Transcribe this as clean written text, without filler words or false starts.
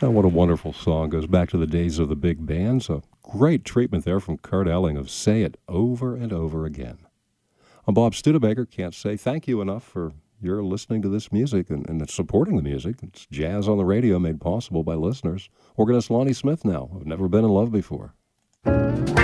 Oh, what a wonderful song. Goes back to the days of the big bands. A great treatment there from Kurt Elling of Say It Over and Over Again. I'm Bob Studebaker. Can't say thank you enough for your listening to this music and supporting the music. It's jazz on the radio made possible by listeners. Organist Lonnie Smith now. I've never been in love before.